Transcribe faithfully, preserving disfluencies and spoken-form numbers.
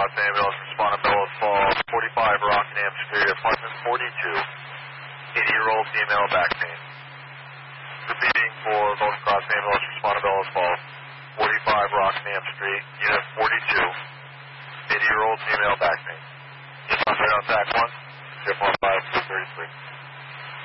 Cross ambulance responding Bellows Falls, forty-five Rockingham Street, apartment forty-two, eighty-year-old female back pain. Repeating for Bellows Cross ambulance responding Bellows Falls, forty-five Rockingham Street, unit forty-two, eighty-year-old female back pain. Just on right on tack one, zero one five two thirty-three.